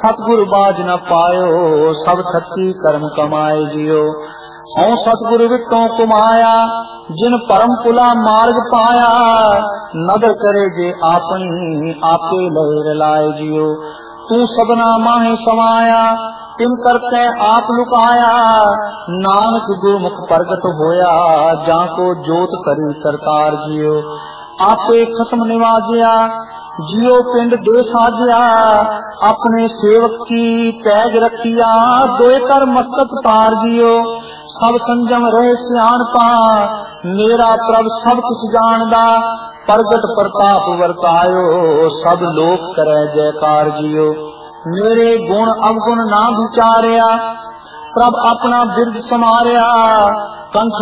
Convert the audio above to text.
सतगुरु बाज न पायो, सब थकी कर्म कमाए जियो। हूँ सतगुरु विटों कुमाया, जिन परम पुला मार्ग पाया। नदर करे जे आपनी, आपे लहर लाए जियो। तू सबना माहे समाया, तिन करते आप लुकाया। नानक गुरमुख प्रगट होया, जाको जोत करी करतार जियो। आपे खसम निवाजिया, जियो पिंड दे साजिया। अपने सेवक की पैज रखिया, दोए कर मस्तक तार जियो। सब संजम रहे सियाणपा, मेरा प्रभ सब कुछ जानदा। प्रगट प्रताप वर्तायो, सब लोक करे जयकार जियो। मेरे गुण अवगुण ना विचारिया, प्रभ अपना बिरद समारिया। कंठ